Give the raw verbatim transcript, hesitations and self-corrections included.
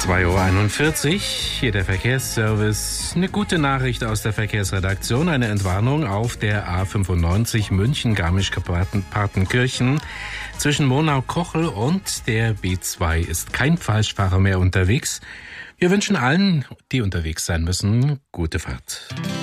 zwei Uhr einundvierzig, hier der Verkehrsservice. Eine gute Nachricht aus der Verkehrsredaktion, eine Entwarnung auf der A fünfundneunzig München-Garmisch-Partenkirchen. Zwischen Monau-Kochel und der B zwei ist kein Falschfahrer mehr unterwegs. Wir wünschen allen, die unterwegs sein müssen, gute Fahrt.